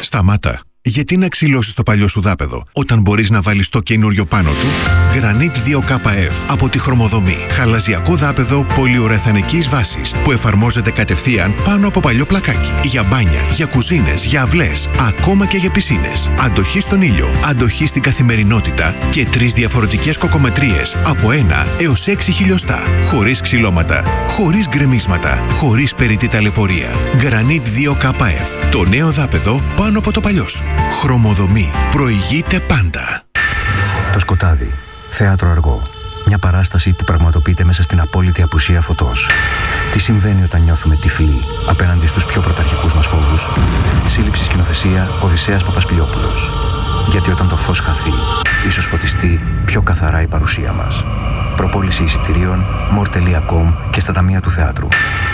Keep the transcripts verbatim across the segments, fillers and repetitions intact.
Σταμάτα. Γιατί να ξυλώσεις το παλιό σου δάπεδο όταν μπορείς να βάλεις το καινούριο πάνω του? Granit δύο K F από τη Χρωμοδομή. Χαλαζιακό δάπεδο πολυουρεθανικής βάσης που εφαρμόζεται κατευθείαν πάνω από παλιό πλακάκι. Για μπάνια, για κουζίνες, για αυλές, ακόμα και για πισίνες. Αντοχή στον ήλιο, αντοχή στην καθημερινότητα και τρεις διαφορετικές κοκομετρίες από ένα έως έξι χιλιοστά. Χωρίς ξυλώματα, χωρίς γκρεμίσματα, χωρίς περιττή ταλαιπωρία. Granit δύο K F. Το νέο δάπεδο πάνω από το παλιό σου. Χρωμοδομή. Προηγείται πάντα. Το σκοτάδι. Θέατρο αργό. Μια παράσταση που πραγματοποιείται μέσα στην απόλυτη απουσία φωτός. Τι συμβαίνει όταν νιώθουμε τυφλοί απέναντι στους πιο πρωταρχικούς μας φόβους? Σύλληψη σκηνοθεσία Οδυσσέας Παπασπηλιόπουλος. Γιατί όταν το φως χαθεί, ίσως φωτιστεί πιο καθαρά η παρουσία μας. Προπόληση εισιτηρίων more τελεία com και στα ταμεία του θεάτρου.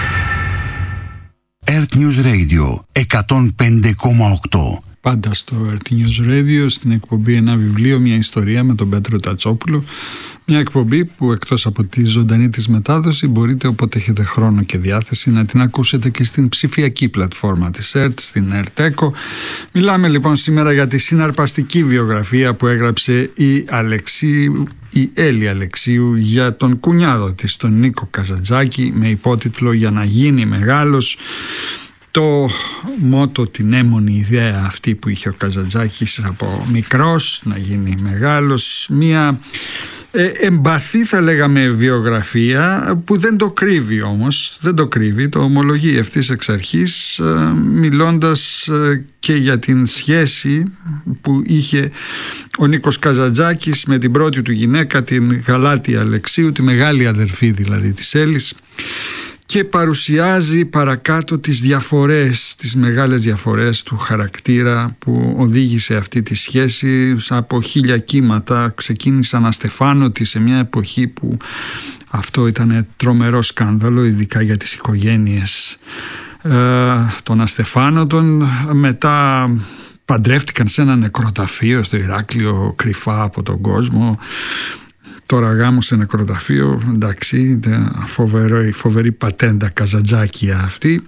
Earth News Radio εκατόν πέντε κόμμα οκτώ. Πάντα στο Earth News Radio, στην εκπομπή Ένα Βιβλίο, μια ιστορία με τον Πέτρο Τατσόπουλο. Μια εκπομπή που εκτός από τη ζωντανή της μετάδοση μπορείτε όποτε έχετε χρόνο και διάθεση να την ακούσετε και στην ψηφιακή πλατφόρμα της ΕΡΤ, στην ΕΡΤ-ΕΚΟ. Μιλάμε λοιπόν σήμερα για τη συναρπαστική βιογραφία που έγραψε η Αλεξίου, η Έλλη Αλεξίου για τον κουνιάδο της, τον Νίκο Καζαντζάκη, με υπότιτλο «Για να γίνει μεγάλος». Το μότο, την έμμονη ιδέα αυτή που είχε ο Καζαντζάκης από μικρός να γίνει μεγάλος, μια ε, εμπαθή θα λέγαμε βιογραφία που δεν το κρύβει όμως, δεν το κρύβει, το ομολογεί ευθύς εξ αρχής, ε, μιλώντας ε, και για την σχέση που είχε ο Νίκος Καζαντζάκης με την πρώτη του γυναίκα, την Γαλάτια Αλεξίου, τη μεγάλη αδερφή δηλαδή της Έλλης, και παρουσιάζει παρακάτω τις διαφορές, τις μεγάλες διαφορές του χαρακτήρα που οδήγησε αυτή τη σχέση. Από χίλια κύματα ξεκίνησαν αστεφάνωτοι σε μια εποχή που αυτό ήταν τρομερό σκάνδαλο, ειδικά για τις οικογένειες ε, των αστεφάνωτων. Μετά παντρεύτηκαν σε ένα νεκροταφείο στο Ηράκλειο, κρυφά από τον κόσμο. Τώρα γάμο σε νεκροταφείο, εντάξει, φοβερό, η φοβερή πατέντα Καζαντζάκια αυτή.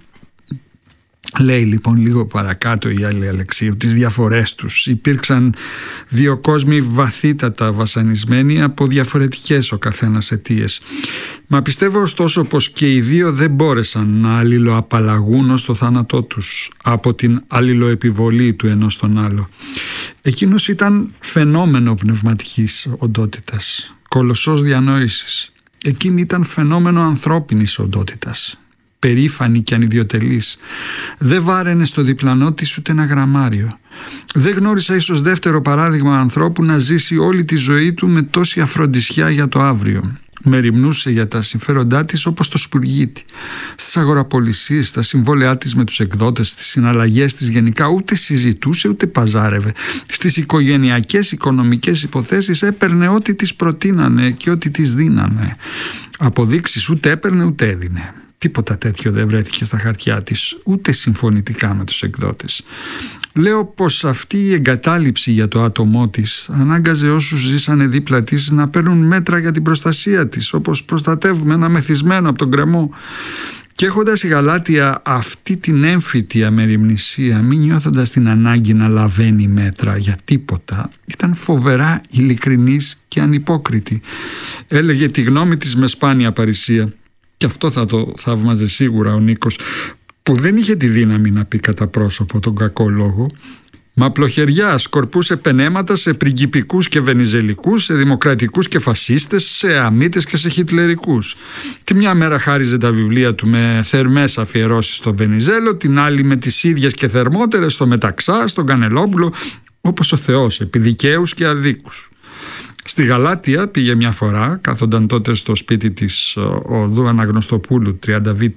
Λέει λοιπόν λίγο παρακάτω η Έλλη Αλεξίου τις διαφορές τους. Υπήρξαν δύο κόσμοι βαθύτατα βασανισμένοι από διαφορετικές ο καθένας αιτίες. Μα πιστεύω ωστόσο πως και οι δύο δεν μπόρεσαν να αλληλοαπαλλαγούν ως το θάνατό τους από την αλληλοεπιβολή του ενός στον άλλο. Εκείνος ήταν φαινόμενο πνευματικής οντότητας, κολοσσός διανόησης. Εκείνη ήταν φαινόμενο ανθρώπινης οντότητας, περήφανη και ανιδιοτελής. Δεν βάραινε στο διπλανό της ούτε ένα γραμμάριο. Δεν γνώρισα ίσως δεύτερο παράδειγμα ανθρώπου να ζήσει όλη τη ζωή του με τόση αφροντισιά για το αύριο. Μεριμνούσε για τα συμφέροντά της όπως το σπουργίτη. Στις αγοραπολισίες, στα συμβόλαιά της με τους εκδότες, στις συναλλαγές της γενικά ούτε συζητούσε ούτε παζάρευε. Στις οικογενειακές οικονομικές υποθέσεις έπαιρνε ό,τι της προτείνανε και ό,τι της δίνανε. Αποδείξεις ούτε έπαιρνε ούτε έδινε. Τίποτα τέτοιο δεν βρέθηκε στα χαρτιά της, ούτε συμφωνητικά με τους εκδότες. Λέω πως αυτή η εγκατάλειψη για το άτομό της ανάγκαζε όσους ζήσανε δίπλα της να παίρνουν μέτρα για την προστασία της, όπως προστατεύουμε ένα μεθυσμένο από τον γκρεμό. Και έχοντας η Γαλάτια αυτή την έμφυτη αμεριμνησία, μη νιώθοντας την ανάγκη να λαβαίνει μέτρα για τίποτα, ήταν φοβερά ειλικρινής και ανυπόκριτη. Έλεγε τη γνώμη της με σπάνια παρησία. Και αυτό θα το θαύμαζε σίγουρα ο Νίκος, που δεν είχε τη δύναμη να πει κατά πρόσωπο τον κακό λόγο. Μα απλοχεριά σκορπούσε πενέματα σε πριγκιπικούς και βενιζελικούς, σε δημοκρατικούς και φασίστες, σε αμίτες και σε χιτλερικούς. Τη μια μέρα χάριζε τα βιβλία του με θερμές αφιερώσεις στο Βενιζέλο, την άλλη με τις ίδιες και θερμότερες στο Μεταξά, στον Κανελόπουλο, όπως ο Θεός, επί δικαίους και αδίκους. Στη Γαλάτια πήγε μια φορά, κάθονταν τότε στο σπίτι της οδού Αναγνωστοπούλου τριάντα Β,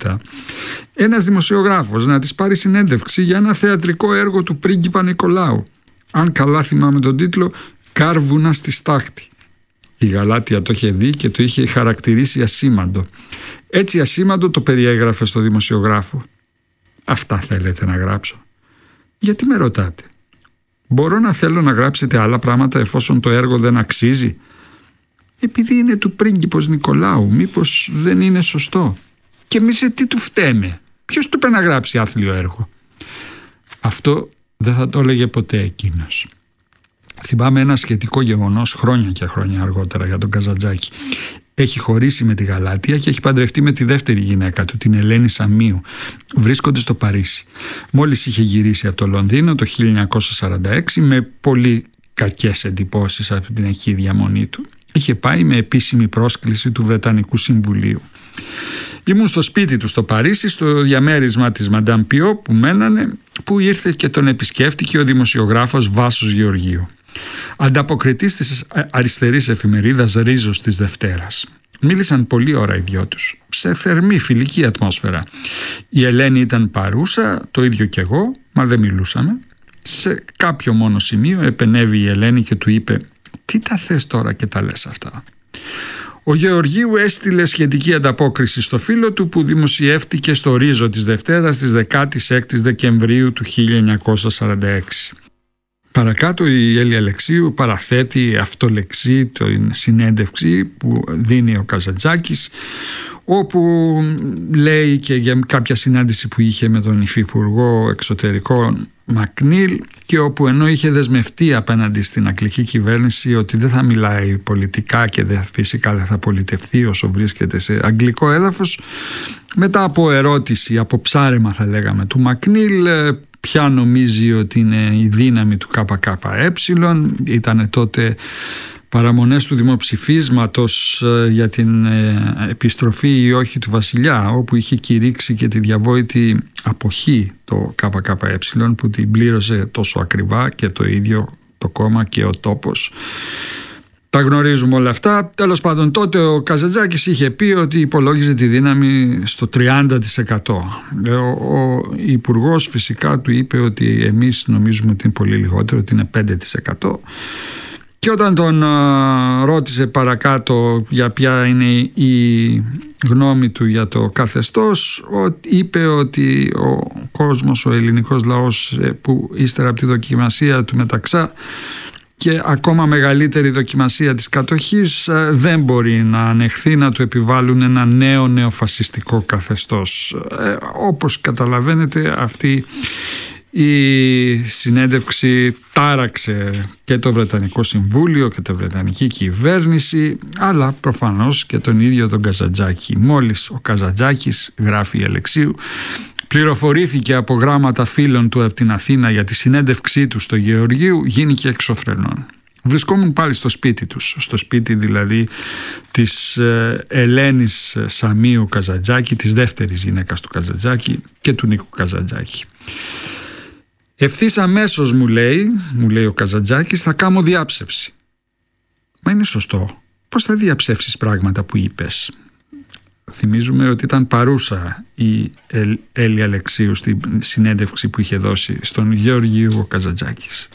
ένας δημοσιογράφος να της πάρει συνέντευξη για ένα θεατρικό έργο του πρίγκιπα Νικολάου. Αν καλά θυμάμαι τον τίτλο, «Κάρβουνα στη στάχτη». Η Γαλάτια το είχε δει και το είχε χαρακτηρίσει ασήμαντο. Έτσι ασήμαντο το περιέγραφε στο δημοσιογράφο. «Αυτά θέλετε να γράψω?» «Γιατί με ρωτάτε?» «Μπορώ να θέλω να γράψετε άλλα πράγματα εφόσον το έργο δεν αξίζει?» «Επειδή είναι του πρίγκιπος Νικολάου, μήπως δεν είναι σωστό?» «Και εμείς σε τι του φταίμε? Ποιος του είπε να γράψει άθλιο έργο?» Αυτό δεν θα το έλεγε ποτέ εκείνος. Θυμάμαι ένα σχετικό γεγονός χρόνια και χρόνια αργότερα για τον Καζαντζάκη. Έχει χωρίσει με τη Γαλάτεια και έχει παντρευτεί με τη δεύτερη γυναίκα του, την Ελένη Σαμίου. Βρίσκονται στο Παρίσι. Μόλις είχε γυρίσει από το Λονδίνο το χίλια εννιακόσια σαράντα έξι με πολύ κακές εντυπώσεις από την εκεί διαμονή του. Είχε πάει με επίσημη πρόσκληση του Βρετανικού Συμβουλίου. Ήμουν στο σπίτι του στο Παρίσι, στο διαμέρισμα της Μαντάμ Πιό που μένανε, που ήρθε και τον επισκέφτηκε ο δημοσιογράφος Βάσος Γεωργίου, ανταποκριτής της αριστερής εφημερίδας Ρίζος της Δευτέρας. Μίλησαν πολλή ώρα οι δυο τους, σε θερμή φιλική ατμόσφαιρα. Η Ελένη ήταν παρούσα, το ίδιο κι εγώ, μα δεν μιλούσαμε. Σε κάποιο μόνο σημείο επενέβη η Ελένη και του είπε «Τι τα θες τώρα και τα λες αυτά?» Ο Γεωργίου έστειλε σχετική ανταπόκριση στο φίλο του που δημοσιεύτηκε στο Ρίζο της Δευτέρας της δεκάτης έκτης Δεκεμβρίου του χίλια εννιακόσια σαράντα έξι. Παρακάτω η Έλλη Αλεξίου παραθέτει αυτολεξή την συνέντευξη που δίνει ο Καζαντζάκης, όπου λέει και για κάποια συνάντηση που είχε με τον Υφυπουργό Εξωτερικών Μακνίλ και όπου ενώ είχε δεσμευτεί απέναντι στην αγγλική κυβέρνηση ότι δεν θα μιλάει πολιτικά και δεν, φυσικά δεν θα πολιτευθεί όσο βρίσκεται σε αγγλικό έδαφος, μετά από ερώτηση, από ψάρεμα θα λέγαμε του Μακνίλ, ποια νομίζει ότι είναι η δύναμη του ΚΚΕ, ήταν τότε παραμονές του δημοψηφίσματος για την επιστροφή ή όχι του βασιλιά, όπου είχε κηρύξει και τη διαβόητη αποχή το ΚΚΕ που την πλήρωσε τόσο ακριβά και το ίδιο το κόμμα και ο τόπος. Τα γνωρίζουμε όλα αυτά. Τέλος πάντων, τότε ο Καζαντζάκης είχε πει ότι υπολόγιζε τη δύναμη στο τριάντα τοις εκατό. Ο, ο υπουργός φυσικά του είπε ότι εμείς νομίζουμε ότι είναι πολύ λιγότερο, ότι είναι πέντε τοις εκατό. Και όταν τον α, ρώτησε παρακάτω για ποια είναι η γνώμη του για το καθεστώς, ο, είπε ότι ο κόσμος, ο ελληνικός λαός που ύστερα από τη δοκιμασία του Μεταξά και ακόμα μεγαλύτερη δοκιμασία της κατοχής δεν μπορεί να ανεχθεί να του επιβάλλουν ένα νέο νεοφασιστικό καθεστώς. Ε, όπως καταλαβαίνετε, αυτή η συνέντευξη τάραξε και το Βρετανικό Συμβούλιο και το Βρετανική κυβέρνηση, αλλά προφανώς και τον ίδιο τον Καζαντζάκη. Μόλις ο Καζαντζάκης, γράφει η Αλεξίου, πληροφορήθηκε από γράμματα φίλων του από την Αθήνα για τη συνέντευξή του στο Γεωργίου, γίνηκε εξωφρενών. Βρισκόμουν πάλι στο σπίτι τους, στο σπίτι δηλαδή της Ελένης Σαμίου Καζαντζάκη, της δεύτερης γυναίκας του Καζαντζάκη και του Νίκου Καζαντζάκη. Ευθύς αμέσως μου λέει, μου λέει ο Καζαντζάκης, θα κάνω διάψευση. Μα είναι σωστό. Πώς θα διαψεύσεις πράγματα που είπες? Θυμίζουμε ότι ήταν παρούσα η Έλλη Αλεξίου στην συνέντευξη που είχε δώσει στον Γεωργίου ο Καζαντζάκης.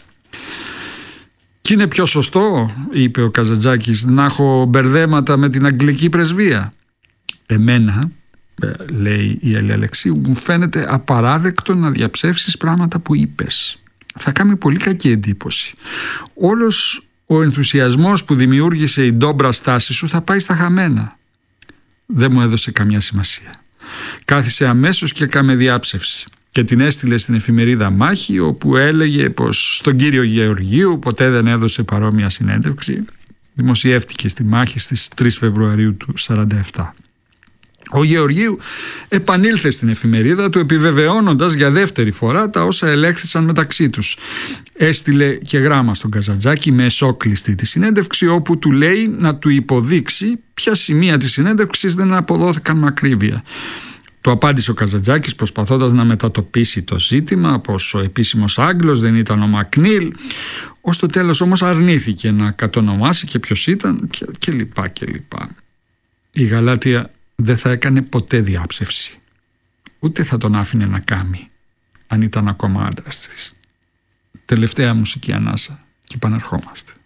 Και είναι πιο σωστό, είπε ο Καζαντζάκης, να έχω μπερδέματα με την αγγλική πρεσβεία? Εμένα, λέει η Έλλη Αλεξίου, μου φαίνεται απαράδεκτο να διαψεύσεις πράγματα που είπες. Θα κάνει πολύ κακή εντύπωση. Όλος ο ενθουσιασμός που δημιούργησε η ντόμπρα στάση σου θα πάει στα χαμένα. Δεν μου έδωσε καμιά σημασία. Κάθισε αμέσως και έκαμε διάψευση και την έστειλε στην εφημερίδα Μάχη, όπου έλεγε πως στον κύριο Γεωργίου ποτέ δεν έδωσε παρόμοια συνέντευξη. Δημοσιεύτηκε στη Μάχη στις τρεις Φεβρουαρίου του σαράντα επτά. Ο Γεωργίου επανήλθε στην εφημερίδα του επιβεβαιώνοντας για δεύτερη φορά τα όσα ελέγχθησαν μεταξύ τους. Έστειλε και γράμμα στον Καζαντζάκη με εσόκλειστη τη συνέντευξη, όπου του λέει να του υποδείξει ποια σημεία της συνέντευξης δεν αποδόθηκαν με ακρίβεια. Του απάντησε ο Καζαντζάκης προσπαθώντας να μετατοπίσει το ζήτημα, πως ο επίσημος Άγγλος δεν ήταν ο Μακνίλ, ως το τέλος όμως αρνήθηκε να κατονομάσει και ποιος ήταν και, και λοιπά και λοιπά. Η Γαλάτεια δεν θα έκανε ποτέ διάψευση, ούτε θα τον άφηνε να κάνει αν ήταν ακόμα άντρας της. Τελευταία μουσική ανάσα και επανερχόμαστε.